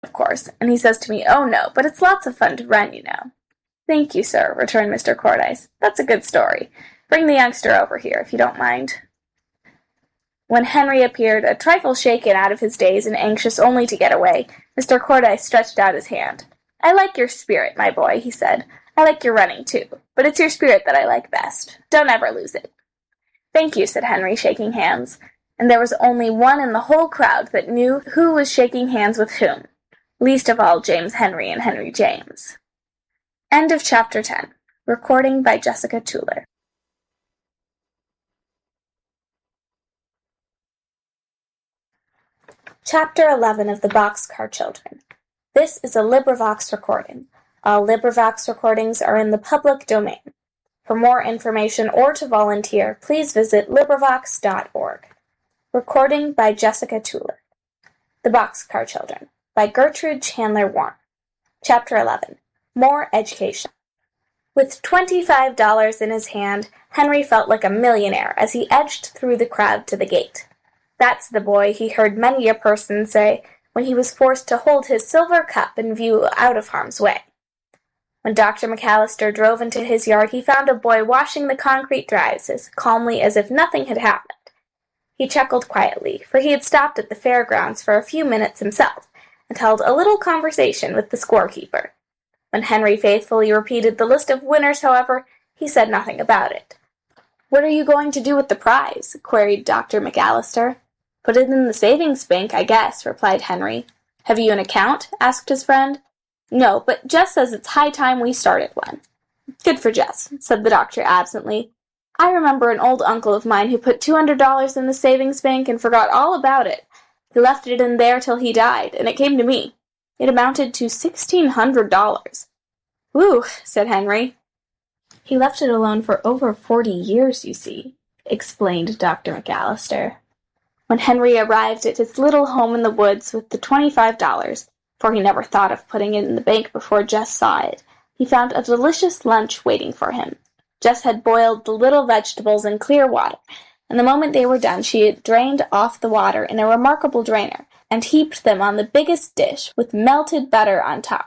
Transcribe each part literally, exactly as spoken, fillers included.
of course, and he says to me, "Oh, no, but it's lots of fun to run, you know." "Thank you, sir," returned Mister Cordyce. "That's a good story. Bring the youngster over here, if you don't mind." When Henry appeared, a trifle shaken out of his daze and anxious only to get away, Mister Cordyce stretched out his hand. "I like your spirit, my boy," he said. "I like your running, too, but it's your spirit that I like best. Don't ever lose it." "Thank you," said Henry, shaking hands, and there was only one in the whole crowd that knew who was shaking hands with whom, least of all James Henry and Henry James. End of chapter ten. Recording by Jessica Tuller. Chapter eleven of the Boxcar Children. This is a LibriVox recording. All LibriVox recordings are in the public domain. For more information or to volunteer, please visit LibriVox dot org. Recording by Jessica Tuller. The Boxcar Children, by Gertrude Chandler Warren. Chapter eleven. More Education. With twenty-five dollars in his hand, Henry felt like a millionaire as he edged through the crowd to the gate. "That's the boy," he heard many a person say when he was forced to hold his silver cup in view out of harm's way. When Doctor McAllister drove into his yard, he found a boy washing the concrete drives as calmly as if nothing had happened. He chuckled quietly, for he had stopped at the fairgrounds for a few minutes himself, and held a little conversation with the scorekeeper. When Henry faithfully repeated the list of winners, however, he said nothing about it. "What are you going to do with the prize?" queried Doctor McAllister. "Put it in the savings bank, I guess," replied Henry. "Have you an account?" asked his friend. "No, but Jess says it's high time we started one." "Good for Jess," said the doctor absently. "I remember an old uncle of mine who put two hundred dollars in the savings bank and forgot all about it. He left it in there till he died, and it came to me. It amounted to sixteen hundred dollars. "Whew," said Henry. "He left it alone for over forty years, you see," explained Doctor McAllister. When Henry arrived at his little home in the woods with the twenty-five dollars, for he never thought of putting it in the bank before Jess saw it, he found a delicious lunch waiting for him. Jess had boiled the little vegetables in clear water, and the moment they were done she had drained off the water in a remarkable drainer, and heaped them on the biggest dish, with melted butter on top.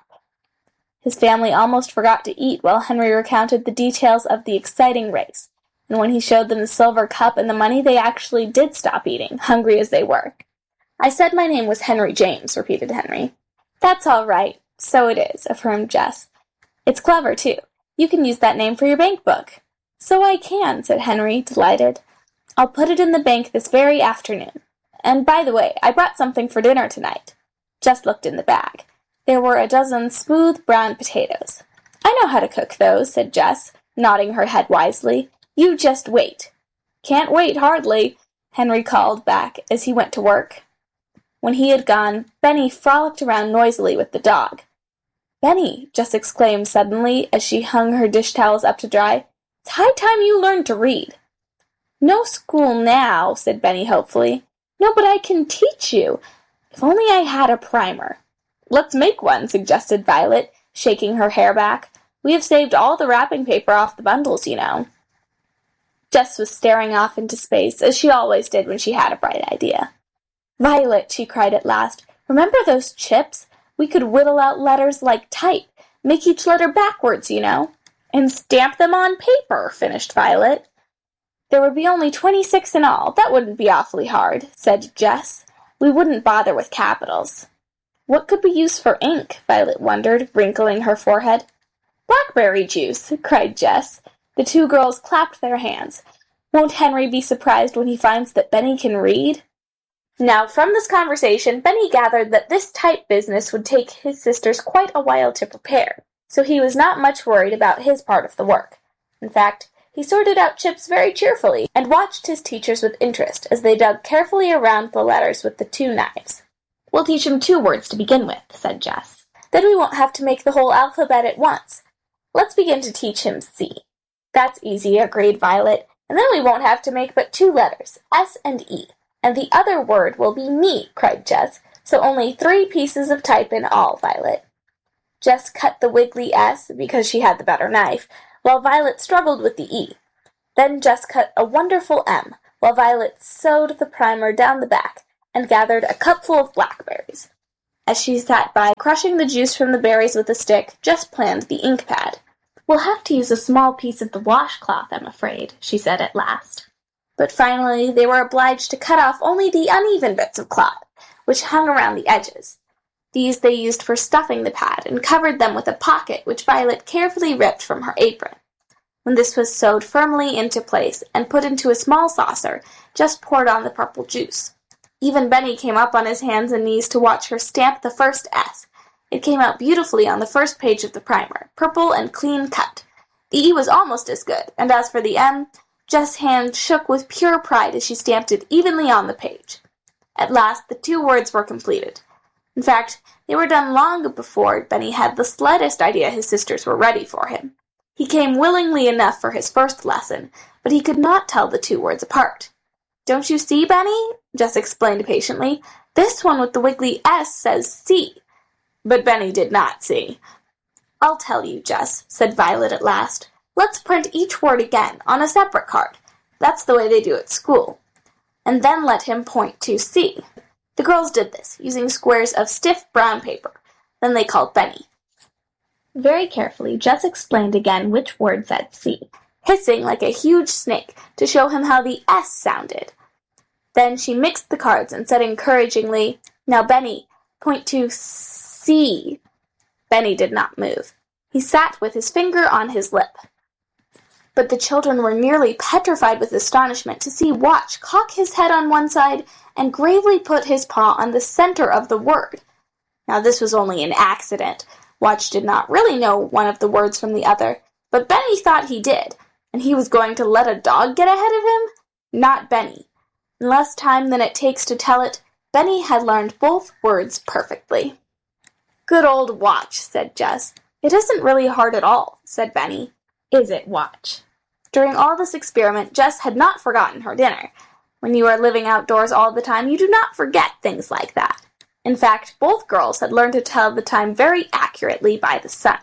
His family almost forgot to eat while Henry recounted the details of the exciting race, and when he showed them the silver cup and the money, they actually did stop eating, hungry as they were. "I said my name was Henry James," repeated Henry. "That's all right. So it is," affirmed Jess. "It's clever, too. You can use that name for your bank book." "So I can," said Henry, delighted. "I'll put it in the bank this very afternoon. And, by the way, I brought something for dinner tonight." Jess looked in the bag. There were a dozen smooth brown potatoes. "I know how to cook those," said Jess, nodding her head wisely. "You just wait." "Can't wait, hardly," Henry called back as he went to work. When he had gone, Benny frolicked around noisily with the dog. "Benny," Jess exclaimed suddenly as she hung her dish towels up to dry, "it's high time you learned to read." "No school now," said Benny hopefully. "No, but I can teach you. If only I had a primer." "Let's make one," suggested Violet, shaking her hair back. "We have saved all the wrapping paper off the bundles, you know." Jess was staring off into space, as she always did when she had a bright idea. "Violet," she cried at last, "remember those chips? We could whittle out letters like type, make each letter backwards, you know." "And stamp them on paper," finished Violet. "There would be only twenty-six in all. That wouldn't be awfully hard," said Jess. "We wouldn't bother with capitals." "What could we use for ink?" Violet wondered, wrinkling her forehead. "Blackberry juice," cried Jess. The two girls clapped their hands. Won't Henry be surprised when he finds that Benny can read? Now, from this conversation, Benny gathered that this type business would take his sisters quite a while to prepare, so he was not much worried about his part of the work. In fact, he sorted out chips very cheerfully, and watched his teachers with interest as they dug carefully around the letters with the two knives. "We'll teach him two words to begin with," said Jess. "Then we won't have to make the whole alphabet at once. Let's begin to teach him C." "That's easy," agreed Violet, "and then we won't have to make but two letters, S and E. And the other word will be me," cried Jess, "so only three pieces of type in all, Violet." Jess cut the wiggly S, because she had the better knife, while Violet struggled with the E. Then Jess cut a wonderful M, while Violet sewed the primer down the back, and gathered a cupful of blackberries. As she sat by, crushing the juice from the berries with a stick, Jess planned the ink pad. "We'll have to use a small piece of the washcloth, I'm afraid," she said at last. But finally they were obliged to cut off only the uneven bits of cloth, which hung around the edges. These they used for stuffing the pad, and covered them with a pocket which Violet carefully ripped from her apron. When this was sewed firmly into place and put into a small saucer, Jess poured on the purple juice. Even Benny came up on his hands and knees to watch her stamp the first S. It came out beautifully on the first page of the primer, purple and clean cut. The E was almost as good, and as for the M, Jess' hand shook with pure pride as she stamped it evenly on the page. At last the two words were completed. In fact, they were done long before Benny had the slightest idea his sisters were ready for him. He came willingly enough for his first lesson, but he could not tell the two words apart. "Don't you see, Benny?" Jess explained patiently. "This one with the wiggly S says C." But Benny did not see. "I'll tell you, Jess," said Violet at last. "Let's print each word again, on a separate card. That's the way they do at school. And then let him point to C." The girls did this, using squares of stiff brown paper. Then they called Benny. Very carefully, Jess explained again which word said C, hissing like a huge snake to show him how the S sounded. Then she mixed the cards and said encouragingly, "Now, Benny, point to C." Benny did not move. He sat with his finger on his lip. But the children were nearly petrified with astonishment to see Watch cock his head on one side and gravely put his paw on the center of the word. Now this was only an accident. Watch did not really know one of the words from the other, but Benny thought he did, and he was going to let a dog get ahead of him? Not Benny. In less time than it takes to tell it, Benny had learned both words perfectly. "Good old Watch," said Jess. "It isn't really hard at all," said Benny. "Is it, Watch?" During all this experiment, Jess had not forgotten her dinner. When you are living outdoors all the time, you do not forget things like that. In fact, both girls had learned to tell the time very accurately by the sun.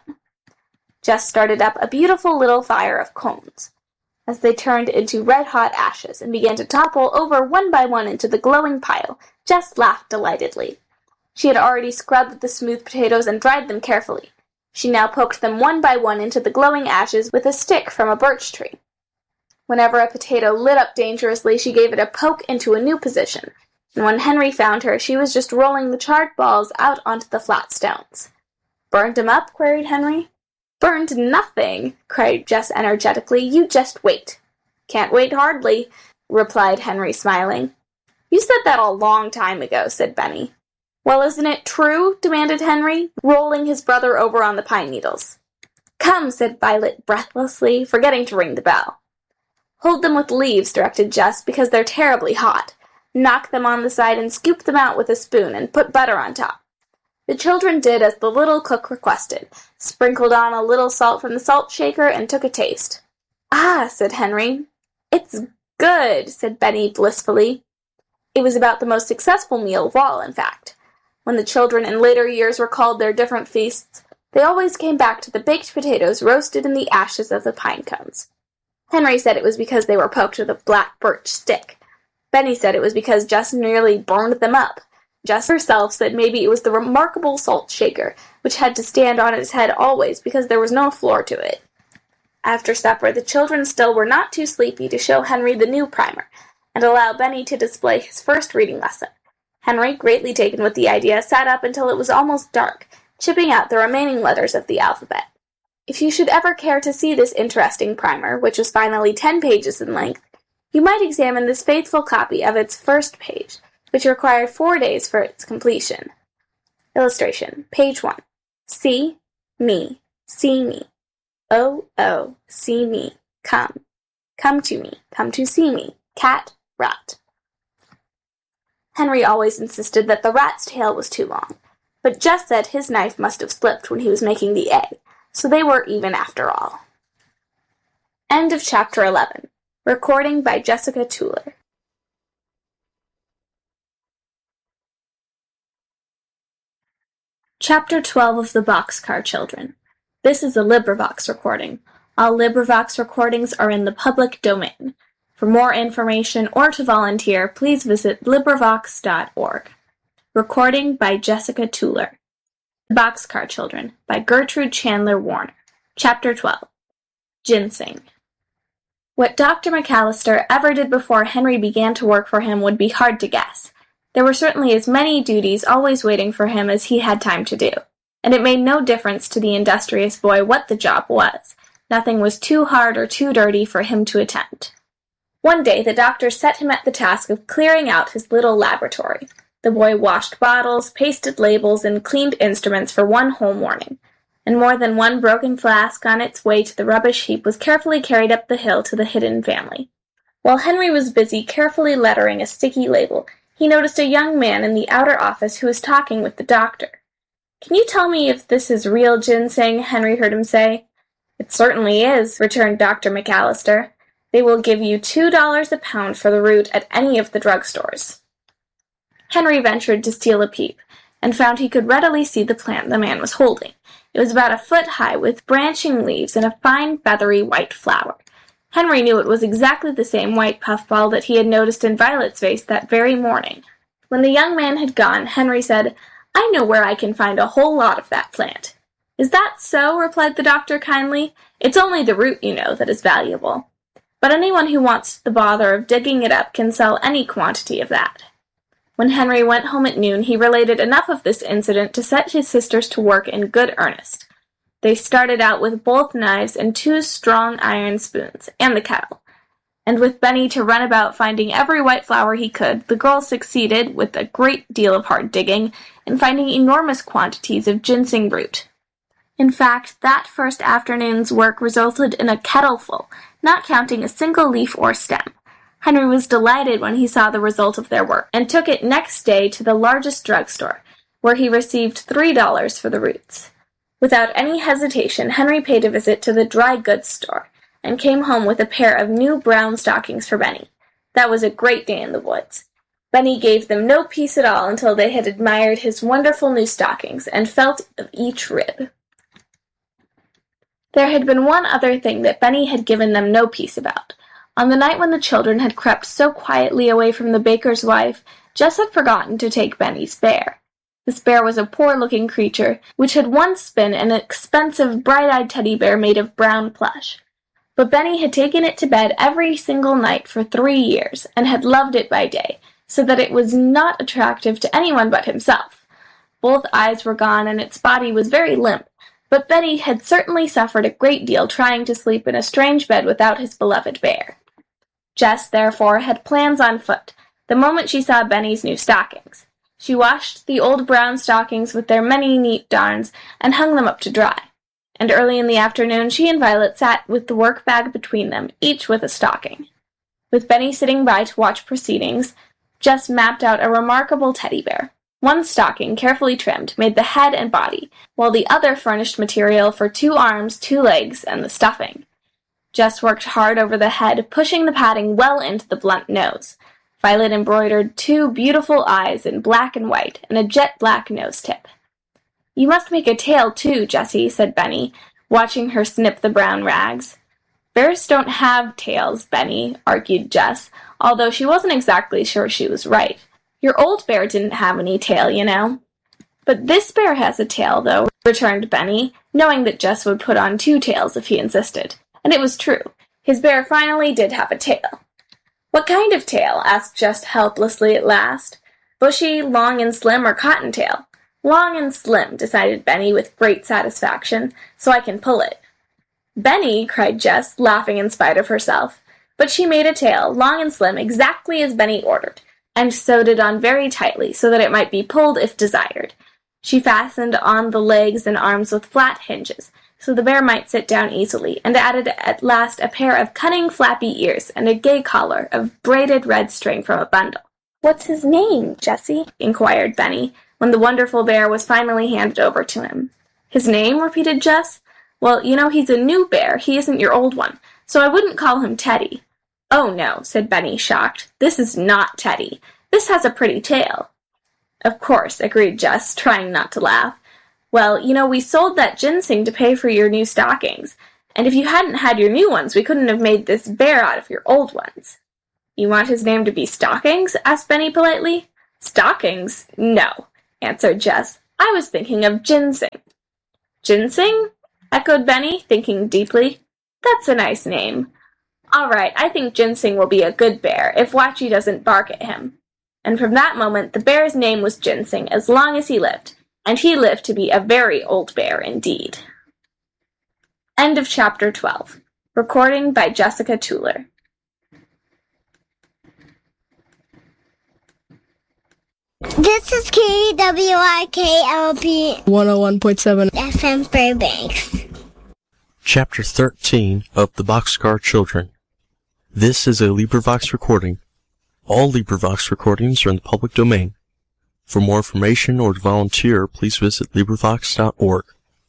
Jess started up a beautiful little fire of cones. As they turned into red-hot ashes and began to topple over one by one into the glowing pile, Jess laughed delightedly. She had already scrubbed the smooth potatoes and dried them carefully. She now poked them one by one into the glowing ashes with a stick from a birch tree. Whenever a potato lit up dangerously, she gave it a poke into a new position, and when Henry found her, she was just rolling the charred balls out onto the flat stones. "Burned 'em up?" queried Henry. "Burned nothing!" cried Jess energetically. "You just wait." "Can't wait hardly," replied Henry, smiling. "You said that a long time ago," said Benny. "Well, isn't it true?" demanded Henry, rolling his brother over on the pine needles. "Come," said Violet breathlessly, forgetting to ring the bell. "Hold them with leaves," directed Jess, "because they're terribly hot. Knock them on the side and scoop them out with a spoon and put butter on top." The children did as the little cook requested, sprinkled on a little salt from the salt shaker, and took a taste. "Ah," said Henry. "It's good," said Benny blissfully. It was about the most successful meal of all, in fact. When the children in later years recalled their different feasts, they always came back to the baked potatoes roasted in the ashes of the pine cones. Henry said it was because they were poked with a black birch stick. Benny said it was because Jess nearly burned them up. Jess herself said maybe it was the remarkable salt shaker, which had to stand on its head always because there was no floor to it. After supper, the children still were not too sleepy to show Henry the new primer, and allow Benny to display his first reading lesson. Henry, greatly taken with the idea, sat up until it was almost dark, chipping out the remaining letters of the alphabet. If you should ever care to see this interesting primer, which was finally ten pages in length, you might examine this faithful copy of its first page, which required four days for its completion. Illustration. Page one. See, me, see me. Oh, oh, see me, come. Come to me, come to see me. Cat, rat. Henry always insisted that the rat's tail was too long, but Jess said his knife must have slipped when he was making the A, so they were even after all. End of chapter eleven. Recording by Jessica Tuller. Chapter twelve of the Boxcar Children. This is a LibriVox recording. All LibriVox recordings are in the public domain. For more information or to volunteer, please visit LibriVox dot org. Recording by Jessica Tuller. The Boxcar Children by Gertrude Chandler Warner. Chapter twelve. Ginseng. What Doctor McAllister ever did before Henry began to work for him would be hard to guess. There were certainly as many duties always waiting for him as he had time to do, and it made no difference to the industrious boy what the job was. Nothing was too hard or too dirty for him to attempt. One day the doctor set him at the task of clearing out his little laboratory. The boy washed bottles, pasted labels, and cleaned instruments for one whole morning, and more than one broken flask on its way to the rubbish heap was carefully carried up the hill to the hidden family. While Henry was busy carefully lettering a sticky label, he noticed a young man in the outer office who was talking with the doctor. "Can you tell me if this is real ginseng?" Henry heard him say. "It certainly is," returned Doctor McAllister. "They will give you two dollars a pound for the root at any of the drugstores." Henry ventured to steal a peep, and found he could readily see the plant the man was holding. It was about a foot high, with branching leaves and a fine, feathery white flower. Henry knew it was exactly the same white puffball that he had noticed in Violet's vase that very morning. When the young man had gone, Henry said, "I know where I can find a whole lot of that plant." "Is that so?" replied the doctor kindly. "It's only the root, you know, that is valuable. But anyone who wants the bother of digging it up can sell any quantity of that." When Henry went home at noon, he related enough of this incident to set his sisters to work in good earnest. They started out with both knives and two strong iron spoons, and the kettle. And with Benny to run about finding every white flower he could, the girls succeeded, with a great deal of hard digging, in finding enormous quantities of ginseng root. In fact, that first afternoon's work resulted in a kettleful, not counting a single leaf or stem. Henry was delighted when he saw the result of their work, and took it next day to the largest drugstore, where he received three dollars for the roots. Without any hesitation, Henry paid a visit to the dry goods store, and came home with a pair of new brown stockings for Benny. That was a great day in the woods. Benny gave them no peace at all until they had admired his wonderful new stockings, and felt of each rib. There had been one other thing that Benny had given them no peace about. On the night when the children had crept so quietly away from the baker's wife, Jess had forgotten to take Benny's bear. This bear was a poor-looking creature, which had once been an expensive, bright-eyed teddy bear made of brown plush. But Benny had taken it to bed every single night for three years, and had loved it by day, so that it was not attractive to anyone but himself. Both eyes were gone, and its body was very limp, but Benny had certainly suffered a great deal trying to sleep in a strange bed without his beloved bear. Jess, therefore, had plans on foot, the moment she saw Benny's new stockings. She washed the old brown stockings with their many neat darns, and hung them up to dry. And early in the afternoon she and Violet sat with the work-bag between them, each with a stocking. With Benny sitting by to watch proceedings, Jess mapped out a remarkable teddy bear. One stocking, carefully trimmed, made the head and body, while the other furnished material for two arms, two legs, and the stuffing. Jess worked hard over the head, pushing the padding well into the blunt nose. Violet embroidered two beautiful eyes in black and white, and a jet-black nose-tip. "You must make a tail, too, Jessie," said Benny, watching her snip the brown rags. "Bears don't have tails, Benny," argued Jess, although she wasn't exactly sure she was right. "Your old bear didn't have any tail, you know." "But this bear has a tail, though," returned Benny, knowing that Jess would put on two tails if he insisted. And it was true. His bear finally did have a tail. "What kind of tail?" asked Jess helplessly at last. "Bushy, long and slim, or cottontail?" "Long and slim," decided Benny with great satisfaction, "so I can pull it." "Benny!" cried Jess, laughing in spite of herself. But she made a tail, long and slim, exactly as Benny ordered, and sewed it on very tightly so that it might be pulled if desired. She fastened on the legs and arms with flat hinges, so the bear might sit down easily, and added at last a pair of cunning flappy ears and a gay collar of braided red string from a bundle. "What's his name, Jessie?" inquired Benny, when the wonderful bear was finally handed over to him. "His name?" repeated Jess. "Well, you know he's a new bear. He isn't your old one, so I wouldn't call him Teddy." "Oh, no," said Benny, shocked. "This is not Teddy. This has a pretty tail." "Of course," agreed Jess, trying not to laugh. "Well, you know, we sold that ginseng to pay for your new stockings, and if you hadn't had your new ones, we couldn't have made this bear out of your old ones." "You want his name to be Stockings?" asked Benny politely. Stockings? No, answered Jess. I was thinking of ginseng. Ginseng? Echoed Benny, thinking deeply. That's a nice name. All right, I think Ginseng will be a good bear if Watchy doesn't bark at him. And from that moment the bear's name was Ginseng as long as he lived, and he lived to be a very old bear indeed. End of chapter twelve. Recording by Jessica Tuller. This is K W I K L P one oh one point seven F M Fairbanks. Chapter thirteen of The Boxcar Children. This is a LibriVox recording. All LibriVox recordings are in the public domain. For more information or to volunteer, please visit LibriVox dot org.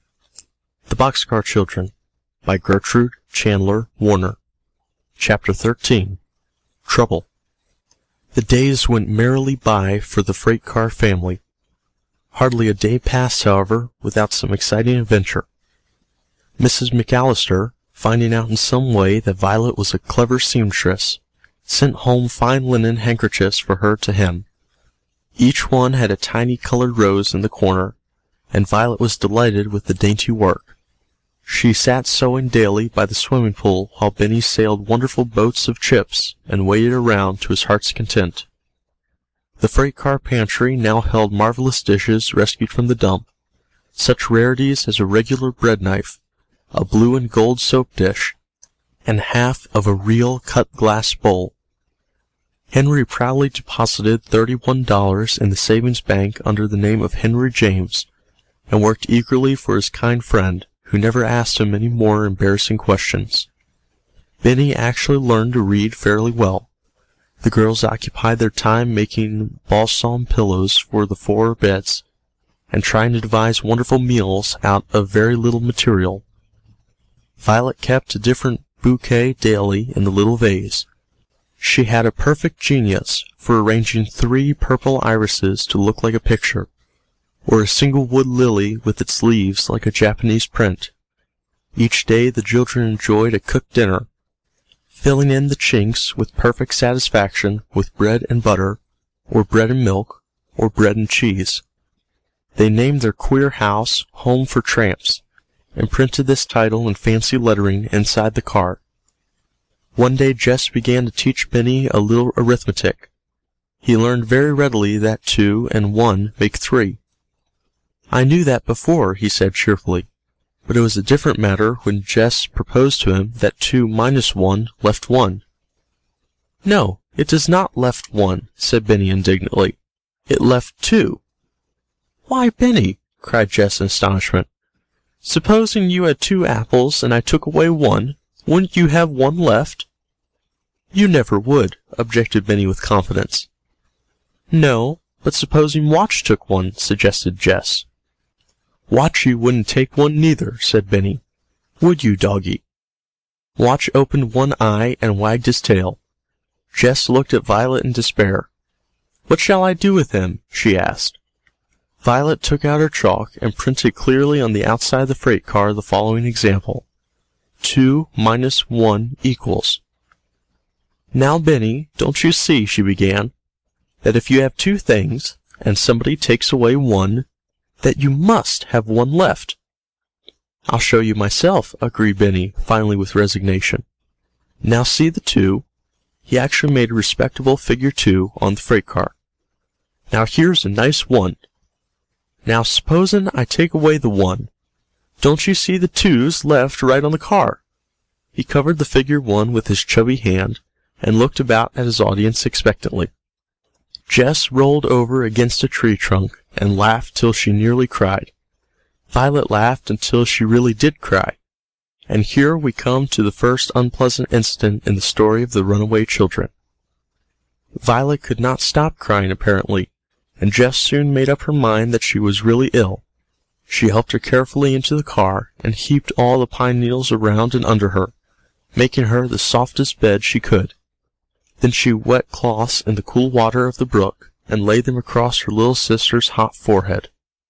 The Boxcar Children by Gertrude Chandler Warner. Chapter thirteen. Trouble. The days went merrily by for the freight car family. Hardly a day passed, however, without some exciting adventure. Missus McAllister, finding out in some way that Violet was a clever seamstress, sent home fine linen handkerchiefs for her to hem. Each one had a tiny colored rose in the corner, and Violet was delighted with the dainty work. She sat sewing daily by the swimming pool while Benny sailed wonderful boats of chips and waded around to his heart's content. The freight car pantry now held marvelous dishes rescued from the dump, such rarities as a regular bread knife, a blue and gold soap dish, and half of a real cut glass bowl. Henry proudly deposited thirty-one dollars in the savings bank under the name of Henry James, and worked eagerly for his kind friend, who never asked him any more embarrassing questions. Benny actually learned to read fairly well. The girls occupied their time making balsam pillows for the four beds, and trying to devise wonderful meals out of very little material. Violet kept a different bouquet daily in the little vase. She had a perfect genius for arranging three purple irises to look like a picture, or a single wood lily with its leaves like a Japanese print. Each day the children enjoyed a cooked dinner, filling in the chinks with perfect satisfaction with bread and butter, or bread and milk, or bread and cheese. They named their queer house Home for Tramps, and printed this title in fancy lettering inside the car. One day Jess began to teach Benny a little arithmetic. He learned very readily that two and one make three. I knew that before, he said cheerfully, but it was a different matter when Jess proposed to him that two minus one left one. No, it does not left one, said Benny indignantly. It left two. Why, Benny, cried Jess in astonishment. Supposing you had two apples and I took away one, wouldn't you have one left? You never would, objected Benny with confidence. No, but supposing Watch took one, suggested Jess. Watchy wouldn't take one neither, said Benny. Would you, doggy? Watch opened one eye and wagged his tail. Jess looked at Violet in despair. What shall I do with him? She asked. Violet took out her chalk and printed clearly on the outside of the freight car the following example. Two minus one equals. Now, Benny, don't you see, she began, that if you have two things, and somebody takes away one, that you must have one left? I'll show you myself, agreed Benny, finally with resignation. Now see the two. He actually made a respectable figure two on the freight car. Now here's a nice one. Now supposin' I take away the one. Don't you see the twos left right on the car? He covered the figure one with his chubby hand, and looked about at his audience expectantly. Jess rolled over against a tree trunk and laughed till she nearly cried. Violet laughed until she really did cry. And here we come to the first unpleasant incident in the story of the runaway children. Violet could not stop crying apparently, and Jess soon made up her mind that she was really ill. She helped her carefully into the car and heaped all the pine needles around and under her, making her the softest bed she could. Then she wet cloths in the cool water of the brook and laid them across her little sister's hot forehead.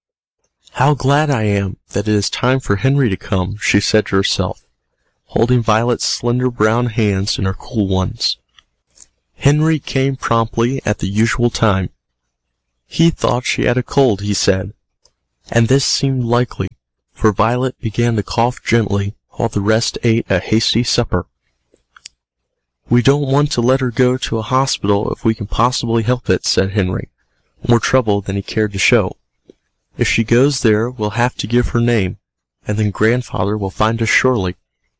How glad I am that it is time for Henry to come, she said to herself, holding Violet's slender brown hands in her cool ones. Henry came promptly at the usual time. He thought she had a cold, he said, and this seemed likely, for Violet began to cough gently while the rest ate a hasty supper. "We don't want to let her go to a hospital if we can possibly help it," said Henry, more troubled than he cared to show. "If she goes there, we'll have to give her name, and then Grandfather will find us surely."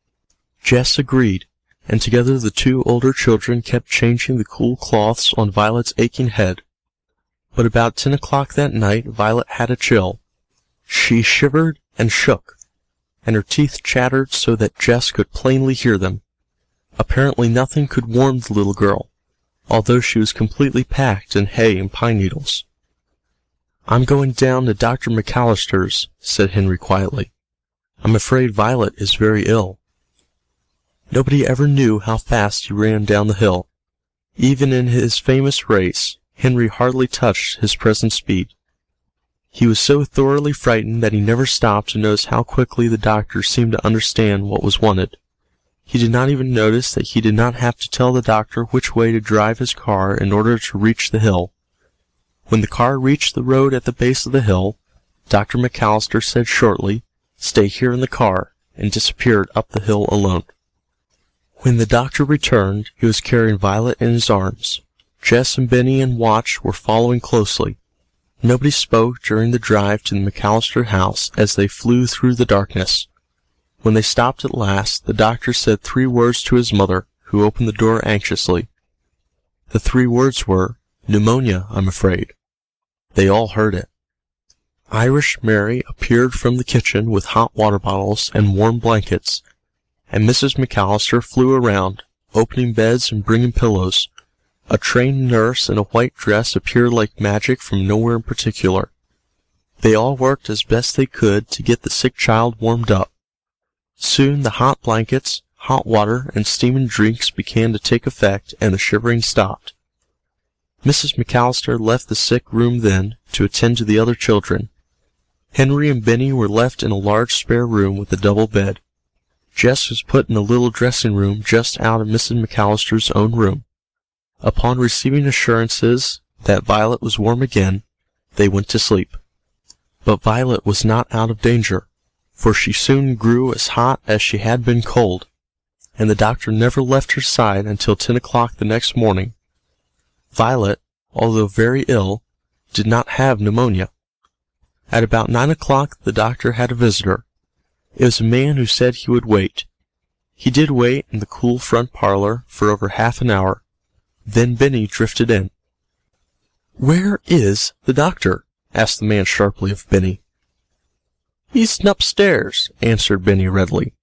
Jess agreed, and together the two older children kept changing the cool cloths on Violet's aching head. But about ten o'clock that night Violet had a chill. She shivered and shook, and her teeth chattered so that Jess could plainly hear them. Apparently nothing could warm the little girl, although she was completely packed in hay and pine needles. "I'm going down to Doctor McAllister's," said Henry quietly. "I'm afraid Violet is very ill." Nobody ever knew how fast he ran down the hill. Even in his famous race, Henry hardly touched his present speed. He was so thoroughly frightened that he never stopped to notice how quickly the doctor seemed to understand what was wanted. He did not even notice that he did not have to tell the doctor which way to drive his car in order to reach the hill. When the car reached the road at the base of the hill, Doctor McAllister said shortly, "Stay here in the car," and disappeared up the hill alone. When the doctor returned, he was carrying Violet in his arms. Jess and Benny and Watch were following closely. Nobody spoke during the drive to the McAllister house as they flew through the darkness. When they stopped at last, the doctor said three words to his mother, who opened the door anxiously. The three words were, "Pneumonia, I'm afraid." They all heard it. Irish Mary appeared from the kitchen with hot water bottles and warm blankets, and Missus McAllister flew around, opening beds and bringing pillows. A trained nurse in a white dress appeared like magic from nowhere in particular. They all worked as best they could to get the sick child warmed up. Soon the hot blankets, hot water, and steaming drinks began to take effect, and the shivering stopped. Missus McAllister left the sick room then to attend to the other children. Henry and Benny were left in a large spare room with a double bed. Jess was put in a little dressing room just out of Missus McAllister's own room. Upon receiving assurances that Violet was warm again, they went to sleep. But Violet was not out of danger, for she soon grew as hot as she had been cold, and the doctor never left her side until ten o'clock the next morning. Violet, although very ill, did not have pneumonia. At about nine o'clock the doctor had a visitor. It was a man who said he would wait. He did wait in the cool front parlor for over half an hour. Then Benny drifted in. "Where is the doctor?" asked the man sharply of Benny. "He's upstairs," answered Benny readily.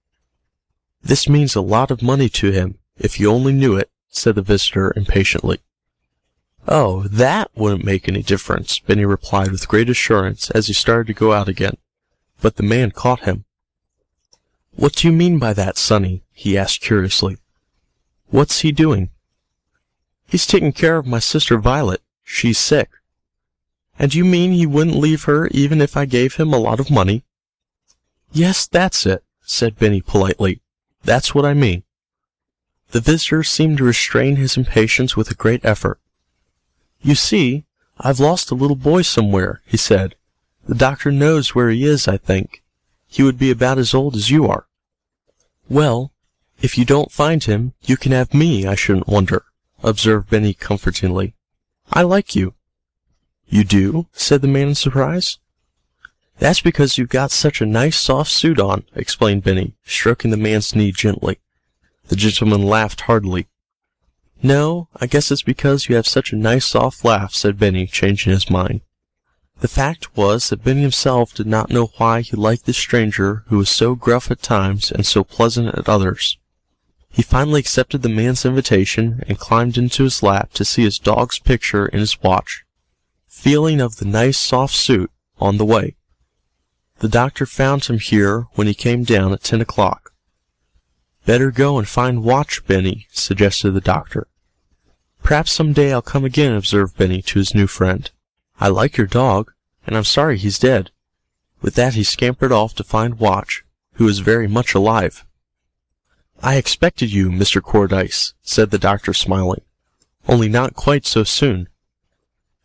"This means a lot of money to him, if you only knew it," said the visitor impatiently. "Oh, that wouldn't make any difference," Benny replied with great assurance as he started to go out again. But the man caught him. "What do you mean by that, Sonny?" he asked curiously. "What's he doing?" "He's taking care of my sister Violet. She's sick." "And you mean he wouldn't leave her even if I gave him a lot of money?" "Yes, that's it," said Benny politely. "That's what I mean." The visitor seemed to restrain his impatience with a great effort. "You see, I've lost a little boy somewhere," he said. "The doctor knows where he is, I think. He would be about as old as you are." "Well, if you don't find him, you can have me, I shouldn't wonder," observed Benny comfortingly. "I like you." "You do?" said the man in surprise. "That's because you've got such a nice soft suit on," explained Benny, stroking the man's knee gently. The gentleman laughed heartily. "No, I guess it's because you have such a nice soft laugh," said Benny, changing his mind. The fact was that Benny himself did not know why he liked this stranger who was so gruff at times and so pleasant at others. He finally accepted the man's invitation and climbed into his lap to see his dog's picture in his watch, feeling of the nice soft suit on the way. The doctor found him here when he came down at ten o'clock. "Better go and find Watch, Benny," suggested the doctor. "Perhaps some day I'll come again," observed Benny to his new friend. "I like your dog, and I'm sorry he's dead." With that he scampered off to find Watch, who was very much alive. "I expected you, Mister Cordyce," said the doctor, smiling, "only not quite so soon."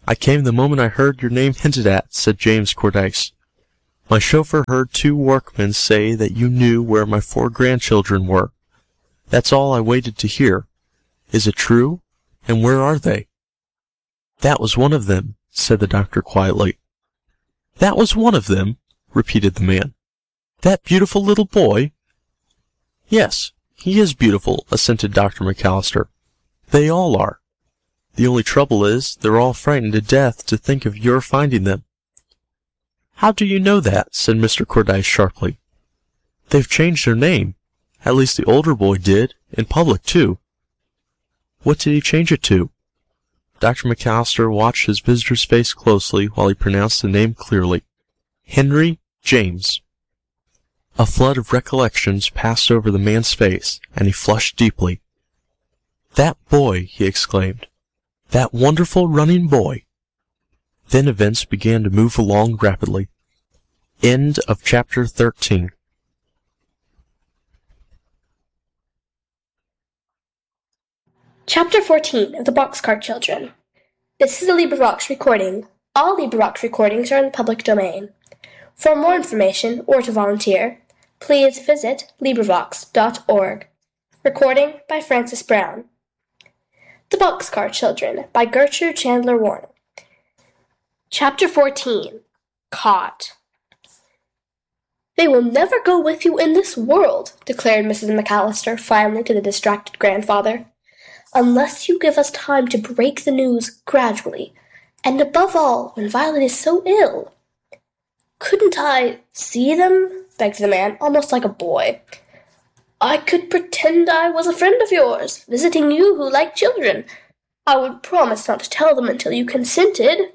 "I came the moment I heard your name hinted at," said James Cordyce. "My chauffeur heard two workmen say that you knew where my four grandchildren were. That's all I waited to hear. Is it true? And where are they?" "That was one of them," said the doctor quietly. "That was one of them?" repeated the man. "That beautiful little boy?" "Yes, he is beautiful," assented Doctor McAllister. "They all are. The only trouble is, they're all frightened to death to think of your finding them." "How do you know that?" said Mister Cordyce sharply. "They've changed their name. At least the older boy did, in public, too." "What did he change it to?" Doctor McAllister watched his visitor's face closely while he pronounced the name clearly. "Henry James." A flood of recollections passed over the man's face, and he flushed deeply. "That boy!" he exclaimed. "That wonderful running boy!" Then events began to move along rapidly. End of chapter thirteen. Chapter fourteen of the Boxcar Children. This is a LibriVox recording. All LibriVox recordings are in the public domain. For more information or to volunteer, please visit LibriVox dot org. Recording by Francis Brown. The Boxcar Children by Gertrude Chandler Warner. Chapter fourteen. Caught. "They will never go with you in this world," declared Missus McAllister finally to the distracted grandfather, "unless you give us time to break the news gradually, and above all, when Violet is so ill." "Couldn't I see them?" begged the man, almost like a boy. "I could pretend I was a friend of yours, visiting you who like children. I would promise not to tell them until you consented."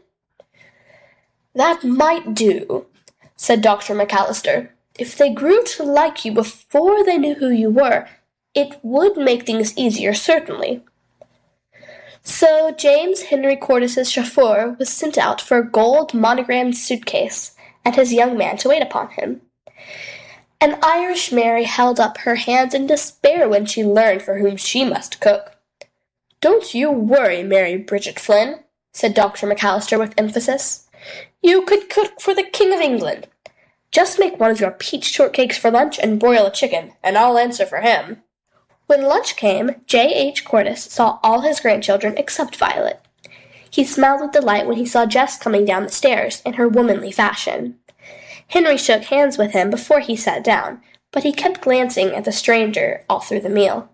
"That might do," said Doctor McAllister. "If they grew to like you before they knew who you were, it would make things easier, certainly." So James Henry Cordyce's chauffeur was sent out for a gold monogrammed suitcase, and his young man to wait upon him. And Irish Mary held up her hands in despair when she learned for whom she must cook. "Don't you worry, Mary Bridget Flynn," said Doctor McAllister with emphasis. "You could cook for the King of England. Just make one of your peach shortcakes for lunch and broil a chicken, and I'll answer for him." When lunch came, J. H. Cordyce saw all his grandchildren except Violet. He smiled with delight when he saw Jess coming down the stairs in her womanly fashion. Henry shook hands with him before he sat down, but he kept glancing at the stranger all through the meal.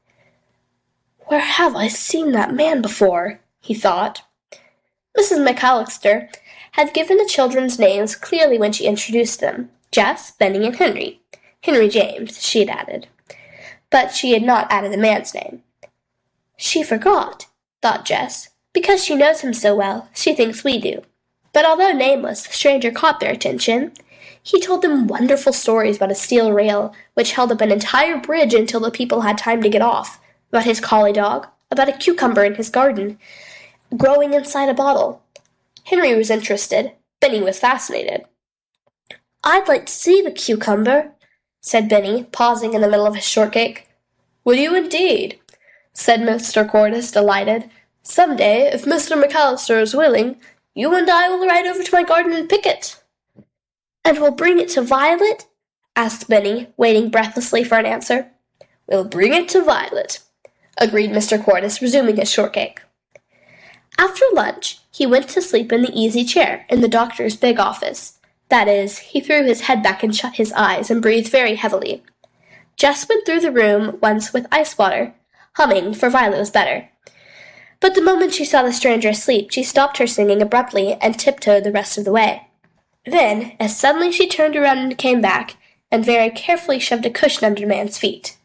"Where have I seen that man before?" he thought. Missus McAllister had given the children's names clearly when she introduced them. Jess, Benny, and Henry. Henry James, she had added. But she had not added the man's name. "She forgot," thought Jess. "Because she knows him so well, she thinks we do." But although nameless, the stranger caught their attention. He told them wonderful stories about a steel rail, which held up an entire bridge until the people had time to get off, about his collie dog, about a cucumber in his garden, growing inside a bottle. Henry was interested. Benny was fascinated. "I'd like to see the cucumber," said Benny, pausing in the middle of his shortcake. "Will you indeed?" said Mister Cordyce, delighted. "Some day, if Mister McAllister is willing, you and I will ride over to my garden and pick it." "And we'll bring it to Violet?" asked Benny, waiting breathlessly for an answer. "We'll bring it to Violet," agreed Mister Cordyce, resuming his shortcake. After lunch, he went to sleep in the easy chair in the doctor's big office. That is, he threw his head back and shut his eyes and breathed very heavily. Jess went through the room once with ice water, humming, for Violet was better. But the moment she saw the stranger asleep, she stopped her singing abruptly and tiptoed the rest of the way. Then, as suddenly she turned around and came back, and very carefully shoved a cushion under the man's feet.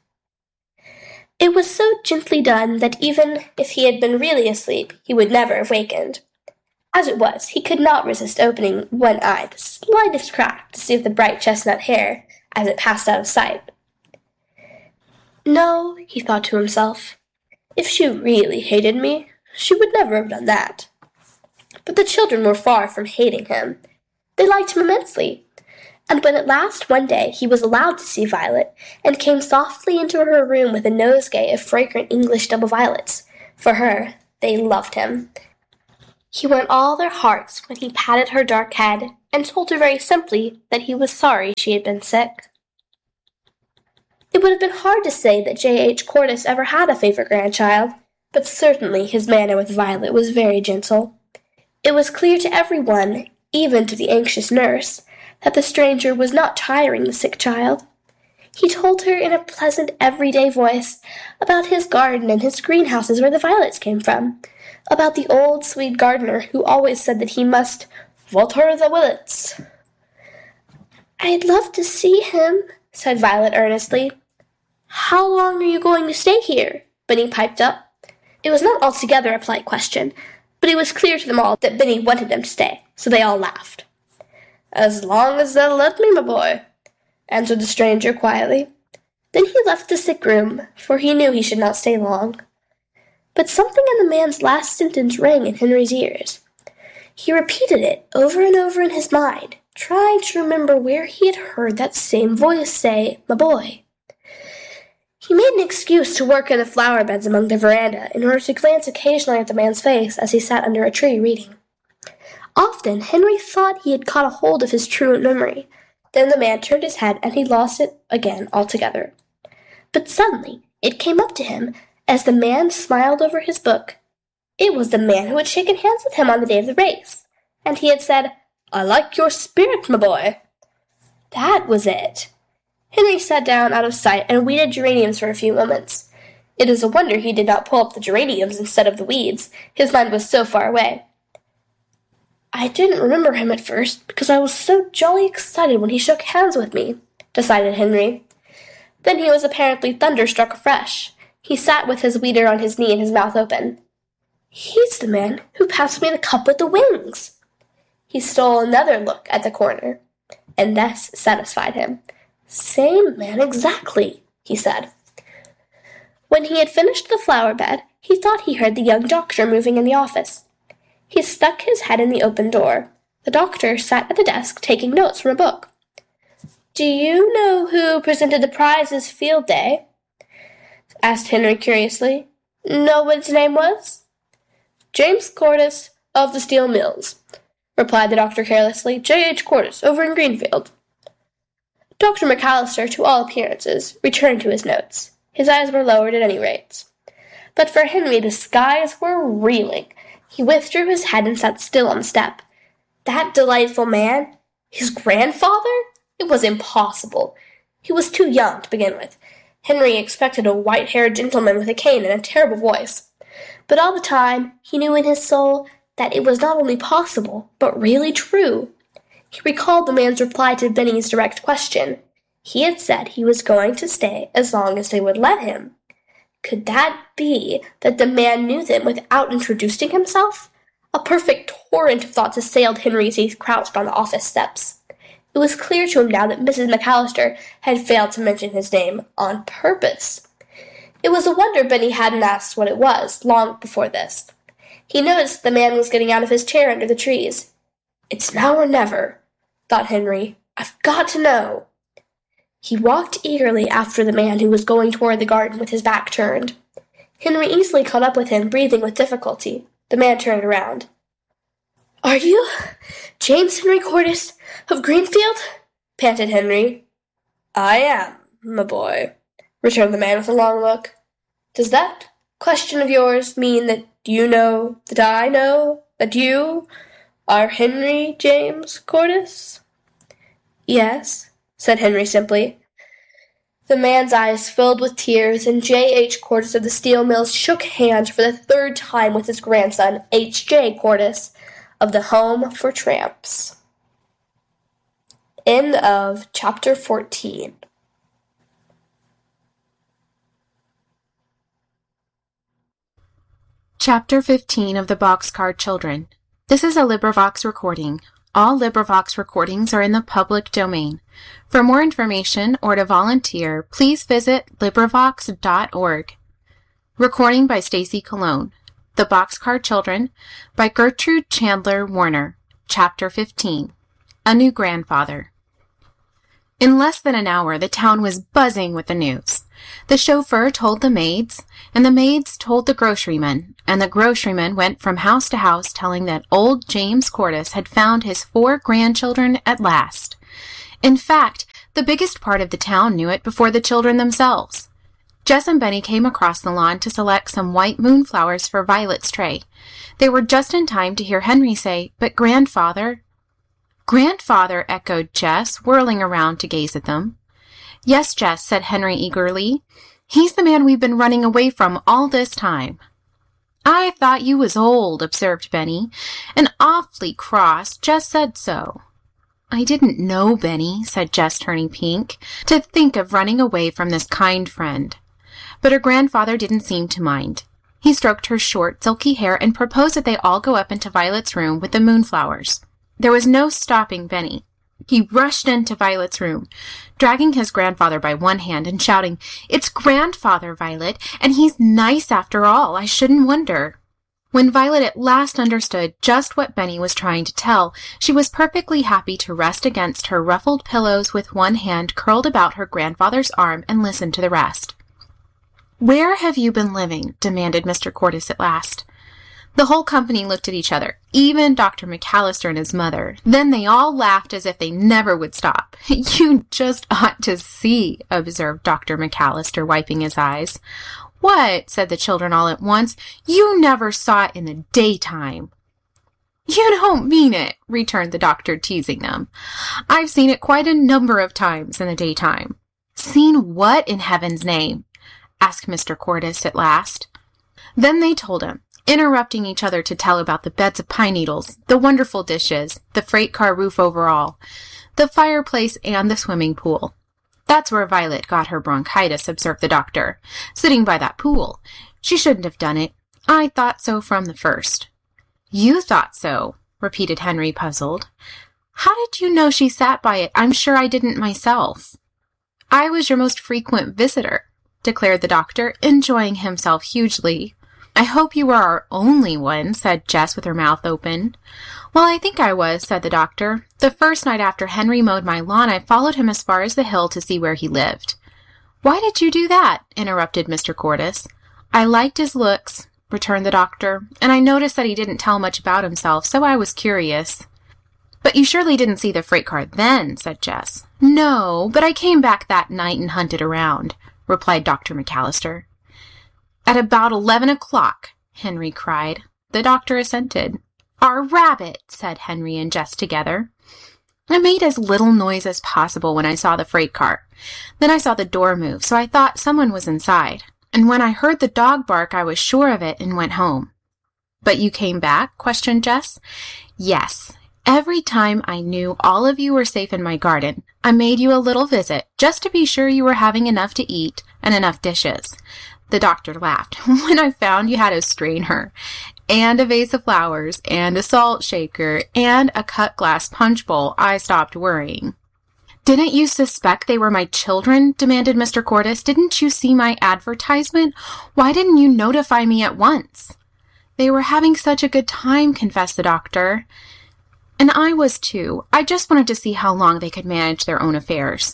It was so gently done that even if he had been really asleep, he would never have wakened. As it was, he could not resist opening one eye the slightest crack to see the bright chestnut hair as it passed out of sight. "No," he thought to himself, "if she really hated me, she would never have done that." But the children were far from hating him. They liked him immensely. And when at last one day he was allowed to see Violet, and came softly into her room with a nosegay of fragrant English double violets, for her, they loved him. He won all their hearts when he patted her dark head and told her very simply that he was sorry she had been sick. It would have been hard to say that J H Cordis ever had a favorite grandchild, but certainly his manner with Violet was very gentle. It was clear to everyone, even to the anxious nurse, that the stranger was not tiring the sick child. He told her in a pleasant, everyday voice about his garden and his greenhouses where the violets came from, about the old Swede gardener who always said that he must water the willets. "I'd love to see him," said Violet earnestly. "How long are you going to stay here?" Benny piped up. It was not altogether a polite question, but it was clear to them all that Benny wanted them to stay, so they all laughed. "As long as they'll let me, my boy," answered the stranger quietly. Then he left the sick room, for he knew he should not stay long. But something in the man's last sentence rang in Henry's ears. He repeated it over and over in his mind, trying to remember where he had heard that same voice say, "my boy." He made an excuse to work in the flower beds among the veranda in order to glance occasionally at the man's face as he sat under a tree reading. Often Henry thought he had caught a hold of his truant memory. Then the man turned his head and he lost it again altogether. But suddenly it came up to him as the man smiled over his book. It was the man who had shaken hands with him on the day of the race, and he had said, "I like your spirit, my boy." That was it. Henry sat down out of sight and weeded geraniums for a few moments. It is a wonder he did not pull up the geraniums instead of the weeds. His mind was so far away. "I didn't remember him at first because I was so jolly excited when he shook hands with me," decided Henry. Then he was apparently thunderstruck afresh. He sat with his weeder on his knee and his mouth open. "He's the man who passed me the cup with the wings." He stole another look at the corner, and this satisfied him. "Same man exactly," he said. When he had finished the flower bed, he thought he heard the young doctor moving in the office. He stuck his head in the open door. The doctor sat at the desk taking notes from a book. "Do you know who presented the prize this field day?" asked Henry curiously. "Know what his name was?" "James Cordis of the Steel Mills," replied the doctor carelessly. "J H Cordis, over in Greenfield." Doctor McAllister, to all appearances, returned to his notes. His eyes were lowered at any rate. But for Henry the skies were reeling. He withdrew his head and sat still on the step. That delightful man? His grandfather? It was impossible. He was too young to begin with. Henry expected a white-haired gentleman with a cane and a terrible voice. But all the time, he knew in his soul that it was not only possible, but really true. He recalled the man's reply to Benny's direct question. He had said he was going to stay as long as they would let him. Could that be that the man knew them without introducing himself? A perfect torrent of thoughts assailed Henry as he crouched on the office steps. It was clear to him now that Missus McAllister had failed to mention his name on purpose. It was a wonder Benny hadn't asked what it was long before this. He noticed the man was getting out of his chair under the trees. "It's now or never," thought Henry. "I've got to know." He walked eagerly after the man who was going toward the garden with his back turned. Henry easily caught up with him, breathing with difficulty. The man turned around. "Are you James Henry Cordis of Greenfield?" panted Henry. "I am, my boy," returned the man with a long look. "Does that question of yours mean that you know that I know that you are Henry James Cordis?" "Yes," said Henry simply. The man's eyes filled with tears, and J H Cordis of the Steel Mills shook hands for the third time with his grandson, H J Cordis, of the Home for Tramps. End of chapter fourteen. Chapter fifteen of the Boxcar Children. This is a LibriVox recording. All LibriVox recordings are in the public domain. For more information or to volunteer, please visit LibriVox dot org. Recording by Stacy Colon. The Boxcar Children by Gertrude Chandler Warner. Chapter fifteen. A New Grandfather. In less than an hour, the town was buzzing with the news. The chauffeur told the maids, and the maids told the groceryman, and the groceryman went from house to house telling that old James Cordes had found his four grandchildren at last. In fact, the biggest part of the town knew it before the children themselves. Jess and Benny came across the lawn to select some white moonflowers for Violet's tray. They were just in time to hear Henry say, "But grandfather—" "Grandfather," echoed Jess, whirling around to gaze at them. "Yes, Jess," said Henry eagerly. "He's the man we've been running away from all this time." "I thought you was old," observed Benny, "and awfully cross. Jess said so." "I didn't know, Benny," said Jess, turning pink, "to think of running away from this kind friend." But her grandfather didn't seem to mind. He stroked her short, silky hair and proposed that they all go up into Violet's room with the moonflowers. There was no stopping Benny. He rushed into Violet's room, dragging his grandfather by one hand and shouting, "It's Grandfather, Violet, and he's nice after all. I shouldn't wonder." When Violet at last understood just what Benny was trying to tell, she was perfectly happy to rest against her ruffled pillows with one hand curled about her grandfather's arm and listen to the rest. "Where have you been living?" demanded Mister Cordes at last. The whole company looked at each other, even Doctor McAllister and his mother. Then they all laughed as if they never would stop. "You just ought to see," observed Doctor McAllister, wiping his eyes. "What?" said the children all at once. "You never saw it in the daytime." "You don't mean it," returned the doctor, teasing them. "I've seen it quite a number of times in the daytime." "Seen what in heaven's name?" asked Mister Cordes at last. Then they told him, interrupting each other to tell about the beds of pine needles, the wonderful dishes, the freight car roof over all, the fireplace, and the swimming pool. "That's where Violet got her bronchitis," observed the doctor, "sitting by that pool. She shouldn't have done it. I thought so from the first." "You thought so?" repeated Henry, puzzled. "How did you know she sat by it? I'm sure I didn't myself." "I was your most frequent visitor," declared the doctor, enjoying himself hugely. "I hope you were our only one," said Jess with her mouth open. "Well, I think I was," said the doctor. "The first night after Henry mowed my lawn, I followed him as far as the hill to see where he lived." "Why did you do that?" interrupted Mister Cordes. "I liked his looks," returned the doctor, "and I noticed that he didn't tell much about himself, so I was curious." "But you surely didn't see the freight car then," said Jess. "No, but I came back that night and hunted around," replied Doctor McAllister. "At about eleven o'clock," Henry cried. The doctor assented. "Our rabbit," said Henry and Jess together. "I made as little noise as possible when I saw the freight car. Then I saw the door move, so I thought someone was inside. And when I heard the dog bark, I was sure of it and went home." "But you came back?" questioned Jess. "Yes. Every time I knew all of you were safe in my garden, I made you a little visit, just to be sure you were having enough to eat and enough dishes." The doctor laughed. "When I found you had a strainer, and a vase of flowers, and a salt shaker, and a cut glass punch bowl, I stopped worrying." "Didn't you suspect they were my children?" demanded Mister Cordes. "Didn't you see my advertisement? Why didn't you notify me at once?" "They were having such a good time," confessed the doctor. "And I was too. I just wanted to see how long they could manage their own affairs.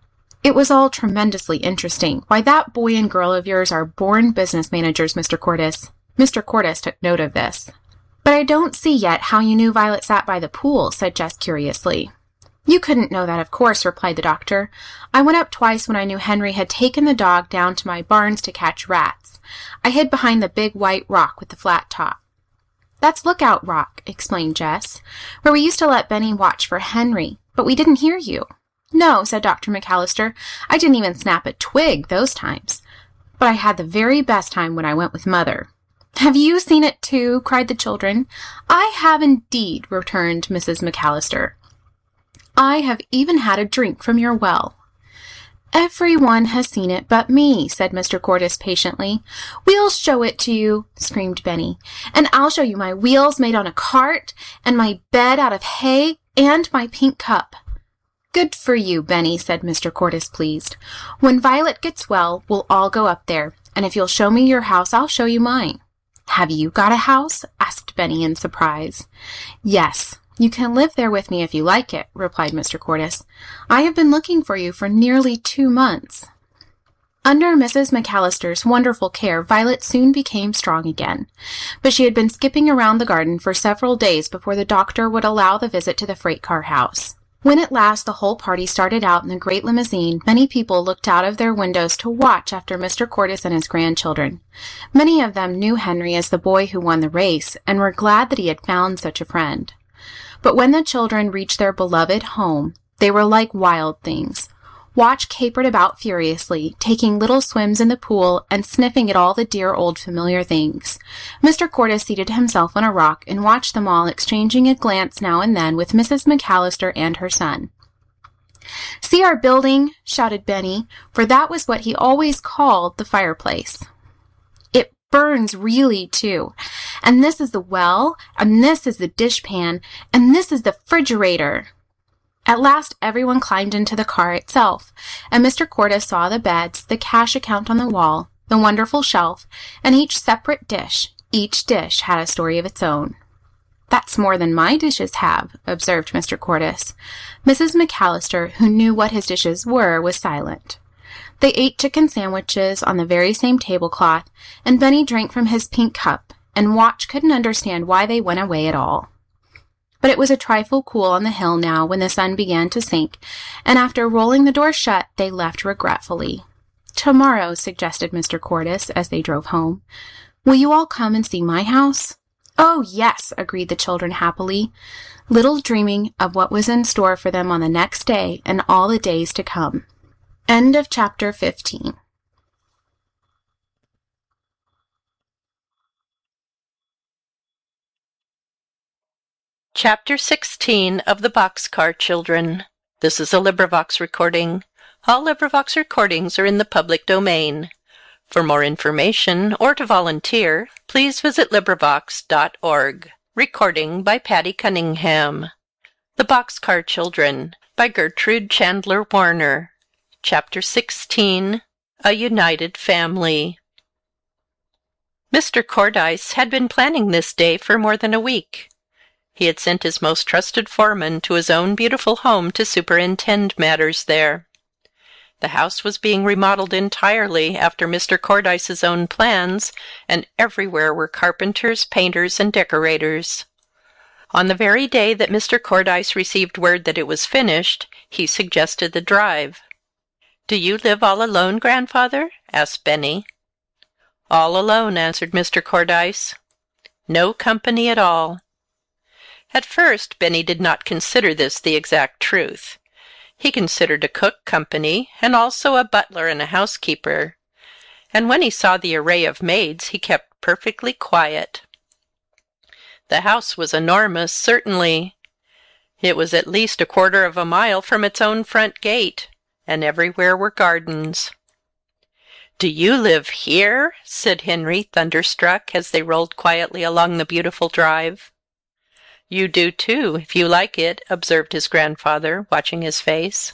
It was all tremendously interesting. Why, that boy and girl of yours are born business managers, Mister Cordes." Mister Cordes took note of this. "But I don't see yet how you knew Violet sat by the pool," said Jess curiously. "You couldn't know that, of course," replied the doctor. "I went up twice when I knew Henry had taken the dog down to my barns to catch rats. I hid behind the big white rock with the flat top." "That's Lookout Rock," explained Jess, "where we used to let Benny watch for Henry, but we didn't hear you." "No," said Doctor McAllister, "I didn't even snap a twig those times. But I had the very best time when I went with Mother." "Have you seen it too?" cried the children. "I have indeed," returned Missus McAllister. "I have even had a drink from your well." "Every one has seen it but me," said Mister Cordes patiently. "We'll show it to you," screamed Benny. "And I'll show you my wheels made on a cart, and my bed out of hay, and my pink cup." "Good for you, Benny," said Mister Cordes, pleased. "When Violet gets well, we'll all go up there, and if you'll show me your house, I'll show you mine." "Have you got a house?" asked Benny in surprise. "Yes. You can live there with me if you like it," replied Mister Cordes. "I have been looking for you for nearly two months." Under Missus McAllister's wonderful care, Violet soon became strong again, but she had been skipping around the garden for several days before the doctor would allow the visit to the freight car house. When at last the whole party started out in the great limousine, many people looked out of their windows to watch after Mister Cordis and his grandchildren. Many of them knew Henry as the boy who won the race, and were glad that he had found such a friend. But when the children reached their beloved home, they were like wild things. Watch capered about furiously, taking little swims in the pool and sniffing at all the dear old familiar things. Mister Cordis seated himself on a rock and watched them all, exchanging a glance now and then with Missus McAllister and her son. "See our building," shouted Benny, for that was what he always called the fireplace. "It burns really, too. And this is the well, and this is the dishpan, and this is the refrigerator." At last everyone climbed into the car itself, and Mister Cordis saw the beds, the cash account on the wall, the wonderful shelf, and each separate dish. Each dish had a story of its own. "That's more than my dishes have," observed Mister Cordis. Missus McAllister, who knew what his dishes were, was silent. They ate chicken sandwiches on the very same tablecloth, and Benny drank from his pink cup, and Watch couldn't understand why they went away at all. But it was a trifle cool on the hill now when the sun began to sink, and after rolling the door shut, they left regretfully. "Tomorrow," suggested Mister Cordis as they drove home. "Will you all come and see my house?" "Oh, yes," agreed the children happily, little dreaming of what was in store for them on the next day and all the days to come. End of chapter fifteen. Chapter sixteen of the Boxcar Children. This is a LibriVox recording. All LibriVox recordings are in the public domain. For more information or to volunteer, please visit LibriVox dot org. Recording by Patty Cunningham. The Boxcar Children by Gertrude Chandler Warner. Chapter sixteen. A United Family. Mister Cordyce had been planning this day for more than a week. He had sent his most trusted foreman to his own beautiful home to superintend matters there. The house was being remodeled entirely after Mister Cordyce's own plans, and everywhere were carpenters, painters, and decorators. On the very day that Mister Cordyce received word that it was finished, he suggested the drive. "Do you live all alone, Grandfather?" asked Benny. "All alone," answered Mister Cordyce. "No company at all." At first, Benny did not consider this the exact truth. He considered a cook company, and also a butler and a housekeeper. And when he saw the array of maids, he kept perfectly quiet. The house was enormous, certainly. It was at least a quarter of a mile from its own front gate, and everywhere were gardens. "Do you live here?" said Henry, thunderstruck, as they rolled quietly along the beautiful drive. "You do, too, if you like it," observed his grandfather, watching his face.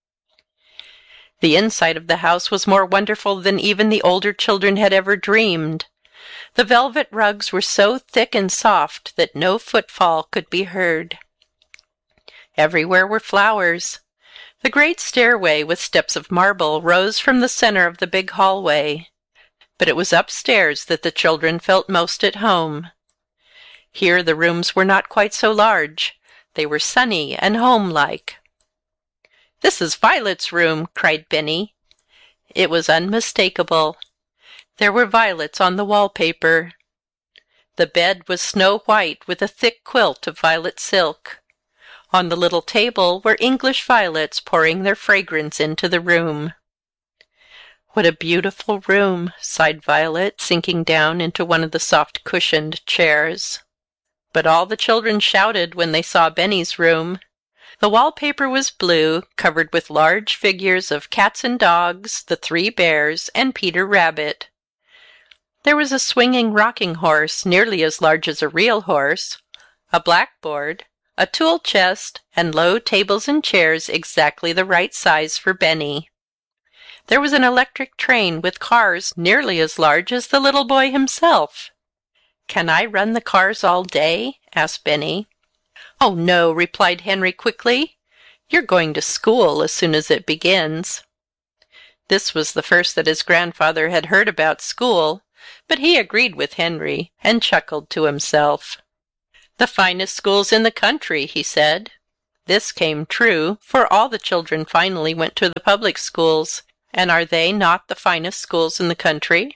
The inside of the house was more wonderful than even the older children had ever dreamed. The velvet rugs were so thick and soft that no footfall could be heard. Everywhere were flowers. The great stairway with steps of marble rose from the center of the big hallway. But it was upstairs that the children felt most at home. Here the rooms were not quite so large. They were sunny and home-like. "This is Violet's room," cried Benny. It was unmistakable. There were violets on the wallpaper. The bed was snow-white with a thick quilt of violet silk. On the little table were English violets pouring their fragrance into the room. "What a beautiful room," sighed Violet, sinking down into one of the soft cushioned chairs. But all the children shouted when they saw Benny's room. The wallpaper was blue, covered with large figures of cats and dogs, the three bears, and Peter Rabbit. There was a swinging rocking horse, nearly as large as a real horse, a blackboard, a tool chest, and low tables and chairs exactly the right size for Benny. There was an electric train with cars nearly as large as the little boy himself. "Can I run the cars all day?" asked Benny. "Oh, no," replied Henry quickly. "You're going to school as soon as it begins." This was the first that his grandfather had heard about school, but he agreed with Henry and chuckled to himself. "The finest schools in the country," he said. This came true, for all the children finally went to the public schools, and are they not the finest schools in the country?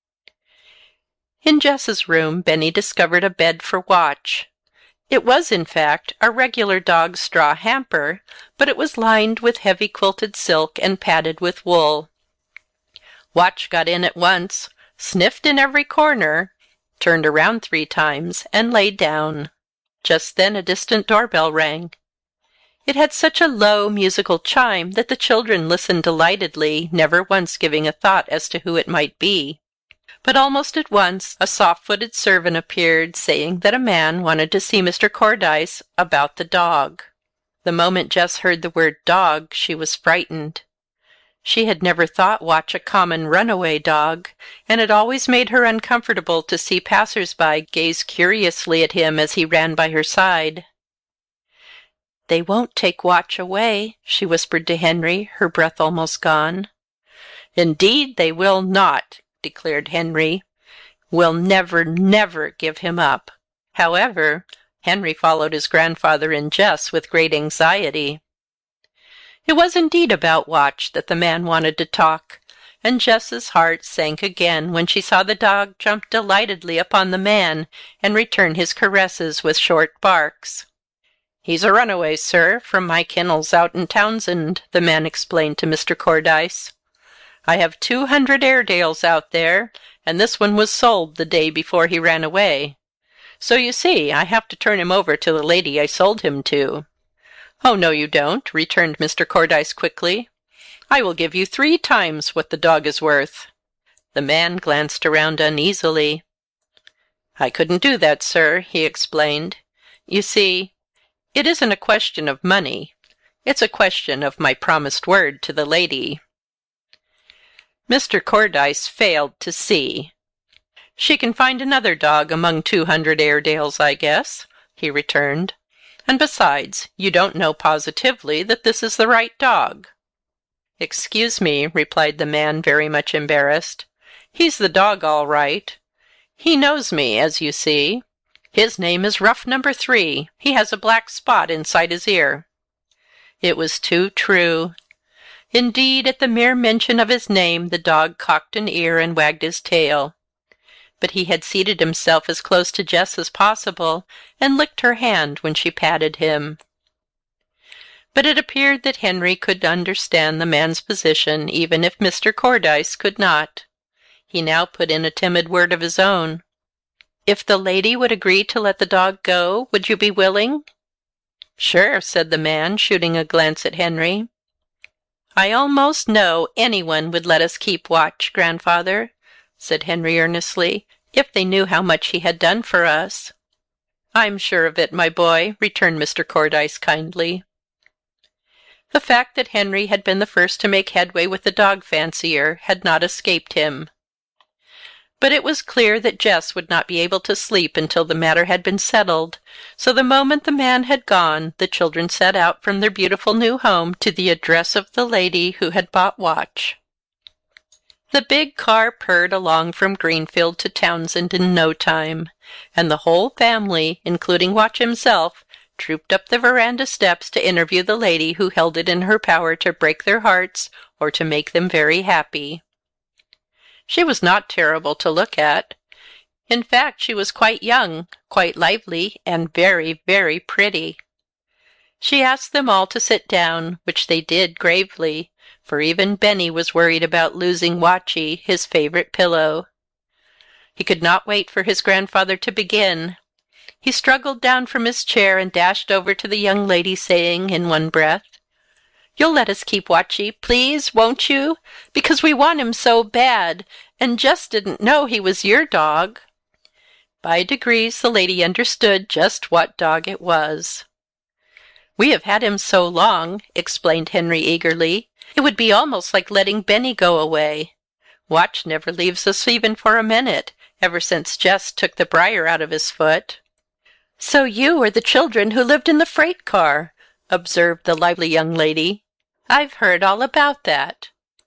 In Jess's room, Benny discovered a bed for Watch. It was, in fact, a regular dog's straw hamper, but it was lined with heavy quilted silk and padded with wool. Watch got in at once, sniffed in every corner, turned around three times, and lay down. Just then a distant doorbell rang. It had such a low, musical chime that the children listened delightedly, never once giving a thought as to who it might be. But almost at once a soft-footed servant appeared, saying that a man wanted to see Mister Cordyce about the dog. The moment Jess heard the word dog, she was frightened. She had never thought Watch a common runaway dog, and it always made her uncomfortable to see passers-by gaze curiously at him as he ran by her side. "They won't take Watch away," she whispered to Henry, her breath almost gone. "Indeed they will not," declared Henry. "We'll never, never give him up." However, Henry followed his grandfather and Jess with great anxiety. It was indeed about Watch that the man wanted to talk, and Jess's heart sank again when she saw the dog jump delightedly upon the man and return his caresses with short barks. "He's a runaway, sir, from my kennels out in Townsend," the man explained to Mister Cordyce. "I have two hundred Airedales out there, and this one was sold the day before he ran away. So you see, I have to turn him over to the lady I sold him to." "Oh, no, you don't," returned Mister Cordyce quickly. "I will give you three times what the dog is worth." The man glanced around uneasily. "I couldn't do that, sir," he explained. "You see, it isn't a question of money. It's a question of my promised word to the lady." Mister Cordyce failed to see. "She can find another dog among two hundred Airedales, I guess," he returned. "And besides, you don't know positively that this is the right dog." "Excuse me," replied the man, very much embarrassed. "He's the dog, all right. He knows me, as you see. His name is Rough Number Three. He has a black spot inside his ear." It was too true. Indeed, at the mere mention of his name, the dog cocked an ear and wagged his tail. But he had seated himself as close to Jess as possible, and licked her hand when she patted him. But it appeared that Henry could understand the man's position, even if Mister Cordyce could not. He now put in a timid word of his own. "If the lady would agree to let the dog go, would you be willing?" "Sure," said the man, shooting a glance at Henry. "I almost know anyone would let us keep Watch, Grandfather," said Henry earnestly, "if they knew how much he had done for us." "I'm sure of it, my boy," returned Mister Cordyce kindly. The fact that Henry had been the first to make headway with the dog fancier had not escaped him. But it was clear that Jess would not be able to sleep until the matter had been settled, so the moment the man had gone, the children set out from their beautiful new home to the address of the lady who had bought Watch. The big car purred along from Greenfield to Townsend in no time, and the whole family, including Watch himself, trooped up the veranda steps to interview the lady who held it in her power to break their hearts or to make them very happy. She was not terrible to look at. In fact, she was quite young, quite lively, and very, very pretty. She asked them all to sit down, which they did gravely, for even Benny was worried about losing Watchy, his favorite pillow. He could not wait for his grandfather to begin. He struggled down from his chair and dashed over to the young lady, saying in one breath, "You'll let us keep Watchy, please, won't you? Because we want him so bad, and Jess didn't know he was your dog." By degrees the lady understood just what dog it was. "We have had him so long," explained Henry eagerly, "it would be almost like letting Benny go away. Watch never leaves us even for a minute, ever since Jess took the briar out of his foot." "So you are the children who lived in the freight car," observed the lively young lady. "I've heard all about that."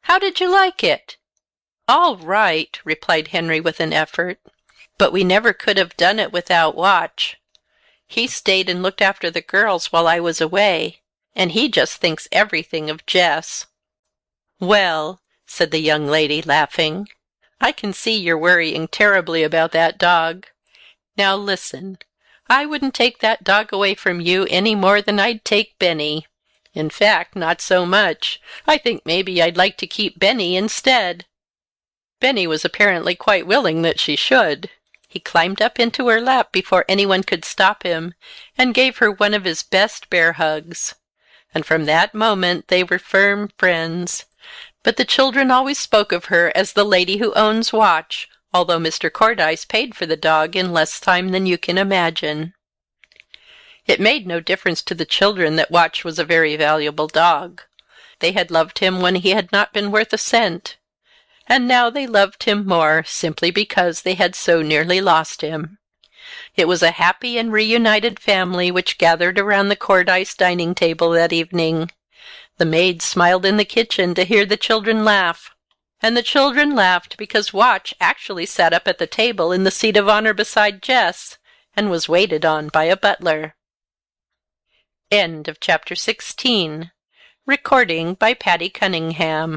How did you like it?" "All right," replied Henry with an effort. "But we never could have done it without Watch. He stayed and looked after the girls while I was away, and he just thinks everything of Jess." "Well," said the young lady, laughing, "I can see you're worrying terribly about that dog. Now listen, I wouldn't take that dog away from you any more than I'd take Benny. In fact, not so much. I think maybe I'd like to keep Benny instead." Benny was apparently quite willing that she should. He climbed up into her lap before anyone could stop him, and gave her one of his best bear hugs. And from that moment they were firm friends. But the children always spoke of her as the lady who owns Watch, although Mister Cordyce paid for the dog in less time than you can imagine. It made no difference to the children that Watch was a very valuable dog. They had loved him when he had not been worth a cent, and now they loved him more simply because they had so nearly lost him. It was a happy and reunited family which gathered around the Cordyce dining table that evening. The maids smiled in the kitchen to hear the children laugh, and the children laughed because Watch actually sat up at the table in the seat of honor beside Jess, and was waited on by a butler. End of chapter sixteen. Recording by Patty Cunningham.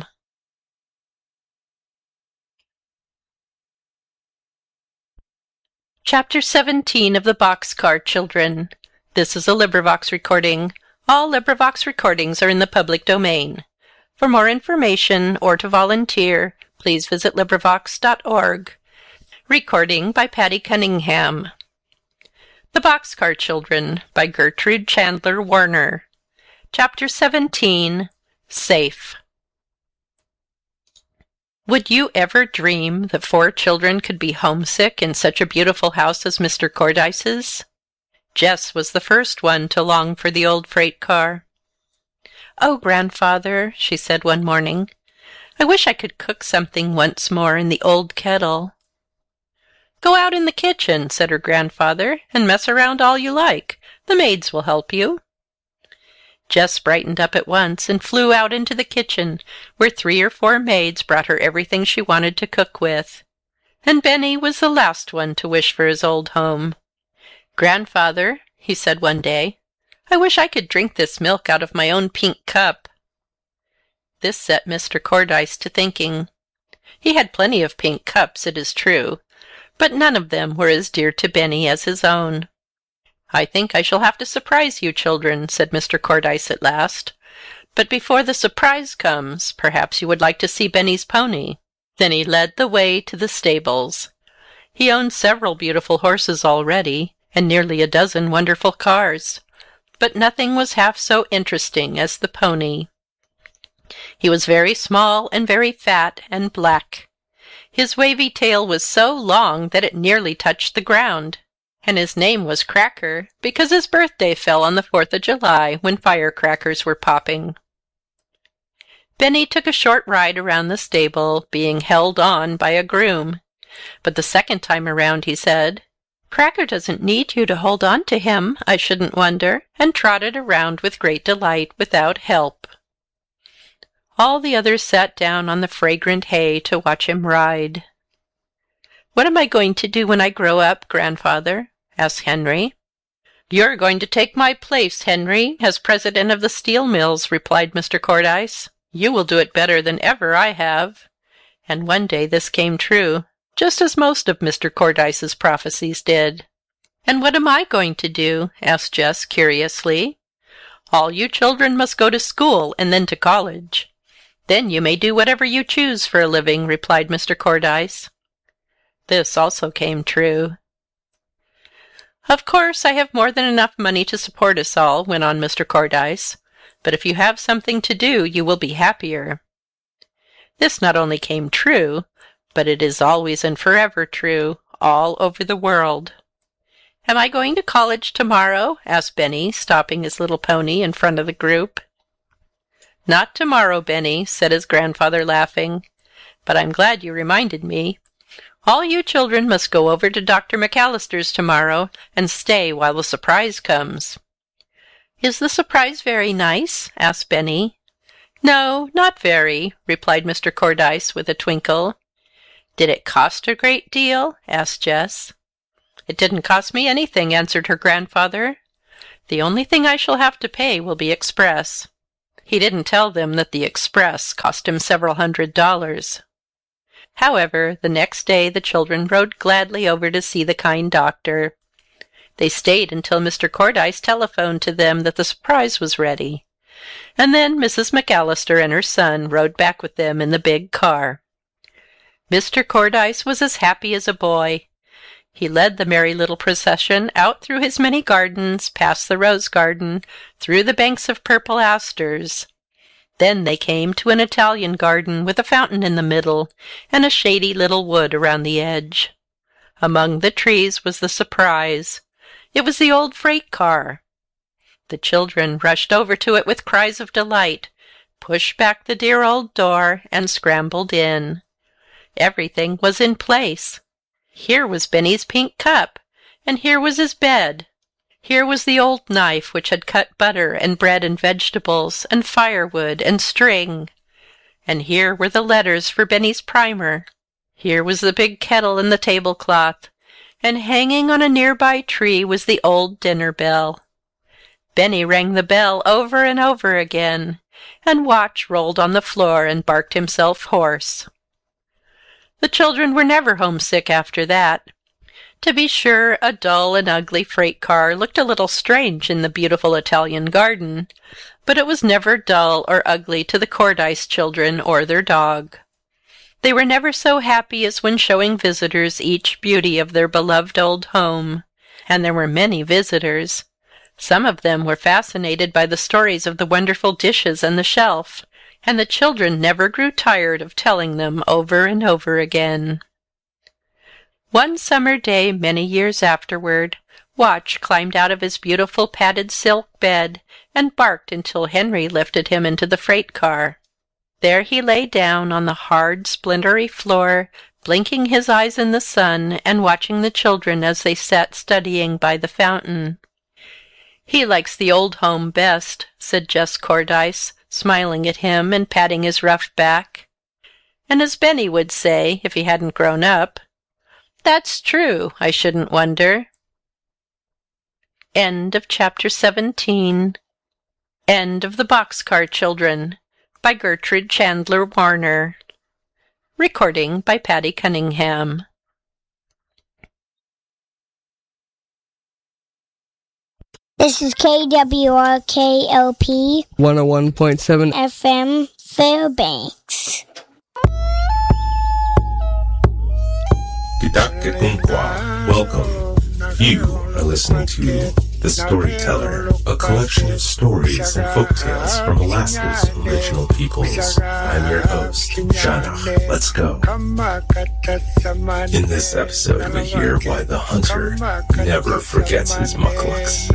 Chapter seventeen of the Boxcar Children. This is a LibriVox recording. All LibriVox recordings are in the public domain. For more information or to volunteer, please visit LibriVox dot org. Recording by Patty Cunningham. The Boxcar Children by Gertrude Chandler Warner. Chapter seventeen. Safe. Would you ever dream that four children could be homesick in such a beautiful house as Mister Cordyce's? Jess was the first one to long for the old freight car. "Oh, Grandfather," she said one morning, "I wish I could cook something once more in the old kettle." "Go out in the kitchen," said her grandfather, "and mess around all you like. The maids will help you." Jess brightened up at once and flew out into the kitchen, where three or four maids brought her everything she wanted to cook with. And Benny was the last one to wish for his old home. "Grandfather," he said one day, "I wish I could drink this milk out of my own pink cup." This set Mister Cordyce to thinking. He had plenty of pink cups, it is true, but none of them were as dear to Benny as his own. "I think I shall have to surprise you children," said Mister Cordyce at last. "But before the surprise comes, perhaps you would like to see Benny's pony." Then he led the way to the stables. He owned several beautiful horses already, and nearly a dozen wonderful cars, but nothing was half so interesting as the pony. He was very small and very fat and black. His wavy tail was so long that it nearly touched the ground, and his name was Cracker because his birthday fell on the fourth of July when firecrackers were popping. Benny took a short ride around the stable, being held on by a groom. But the second time around he said, "Cracker doesn't need you to hold on to him, I shouldn't wonder," and trotted around with great delight without help. All the others sat down on the fragrant hay to watch him ride. "What am I going to do when I grow up, Grandfather?" asked Henry. "You're going to take my place, Henry, as president of the steel mills," replied Mister Cordyce. "You will do it better than ever I have." And one day this came true, just as most of Mister Cordyce's prophecies did. "And what am I going to do?" asked Jess curiously. "All you children must go to school and then to college. Then you may do whatever you choose for a living," replied Mister Cordyce. This also came true. "Of course, I have more than enough money to support us all," went on Mister Cordyce, "but if you have something to do, you will be happier." This not only came true, but it is always and forever true, all over the world. "Am I going to college tomorrow?" asked Benny, stopping his little pony in front of the group. "Not tomorrow, Benny," said his grandfather, laughing, "but I'm glad you reminded me. All you children must go over to Doctor McAllister's tomorrow and stay while the surprise comes." "Is the surprise very nice?" asked Benny. "No, not very," replied Mister Cordyce with a twinkle. "Did it cost a great deal?" asked Jess. "It didn't cost me anything," answered her grandfather. "The only thing I shall have to pay will be express." He didn't tell them that the express cost him several hundred dollars. However, the next day the children rode gladly over to see the kind doctor. They stayed until Mister Cordyce telephoned to them that the surprise was ready, and then Missus McAllister and her son rode back with them in the big car. Mister Cordyce was as happy as a boy. He led the merry little procession out through his many gardens, past the rose garden, through the banks of purple asters. Then they came to an Italian garden with a fountain in the middle and a shady little wood around the edge. Among the trees was the surprise. It was the old freight car. The children rushed over to it with cries of delight, pushed back the dear old door, and scrambled in. Everything was in place. Here was Benny's pink cup, and here was his bed. Here was the old knife which had cut butter and bread and vegetables and firewood and string. And here were the letters for Benny's primer. Here was the big kettle and the tablecloth, and hanging on a nearby tree was the old dinner bell. Benny rang the bell over and over again, and Watch rolled on the floor and barked himself hoarse. The children were never homesick after that. To be sure, a dull and ugly freight car looked a little strange in the beautiful Italian garden, but it was never dull or ugly to the Cordyce children or their dog. They were never so happy as when showing visitors each beauty of their beloved old home, and there were many visitors. Some of them were fascinated by the stories of the wonderful dishes and the shelf, and the children never grew tired of telling them over and over again. One summer day, many years afterward, Watch climbed out of his beautiful padded silk bed and barked until Henry lifted him into the freight car. There he lay down on the hard, splintery floor, blinking his eyes in the sun and watching the children as they sat studying by the fountain. "He likes the old home best," said Jess Cordyce, smiling at him and patting his rough back. And as Benny would say, if he hadn't grown up, "That's true, I shouldn't wonder." End of chapter seventeen. End of the Boxcar Children by Gertrude Chandler Warner. Recording by Patty Cunningham. This is K W R K L P one oh one point seven F M Fairbanks. Welcome. You are listening to The Storyteller, a collection of stories and folktales from Alaska's original peoples. I'm your host, Shana. Let's go. In this episode, we hear why the hunter never forgets his mucklucks.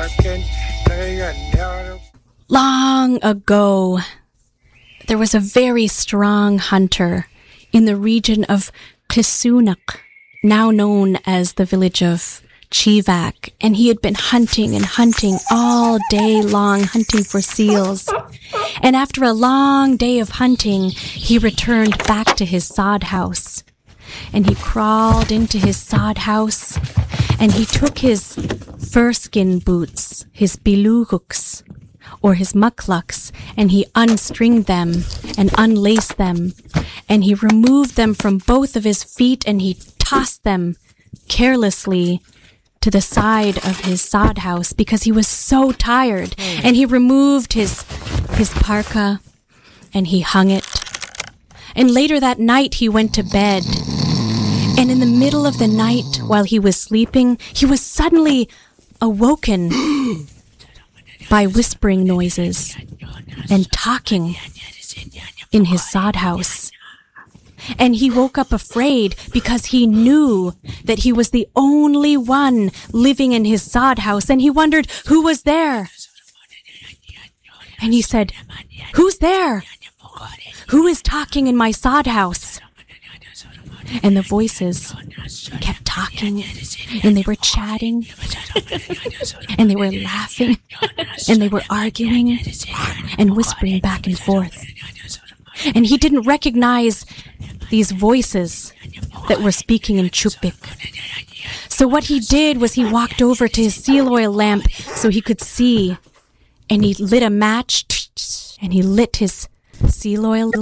Long ago, there was a very strong hunter in the region of Klisunak, now known as the village of Chivak, and he had been hunting and hunting all day long, hunting for seals. And after a long day of hunting, he returned back to his sod house. And he crawled into his sod house, and he took his fur-skin boots, his biluguks, or his mucklucks, and he unstringed them and unlaced them, and he removed them from both of his feet, and he tossed them carelessly to the side of his sod house because he was so tired. And he removed his his parka and he hung it. And later that night he went to bed. And in the middle of the night, while he was sleeping, he was suddenly awoken by whispering noises and talking in his sod house. And he woke up afraid because he knew that he was the only one living in his sod house, and he wondered who was there. And he said, "Who's there? Who is talking in my sod house?" And the voices kept talking, and they were chatting, and they were laughing, and they were arguing, and whispering back and forth. And he didn't recognize these voices that were speaking in Chupik. So what he did was he walked over to his seal oil lamp so he could see, and he lit a match, and he lit his seal oil